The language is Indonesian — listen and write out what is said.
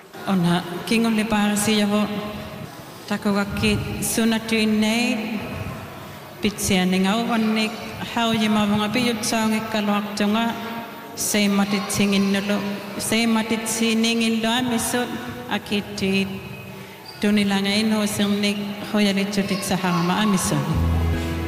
Ona kingo le parasi yaho takawaki sunatu inne pitsia ningau wanik how yema mga piyut sang ikalwak tunga say matit singin nolo say matit siningin lo amisot akitit tunilangay no singnik hoyalit chutit sa hama amisot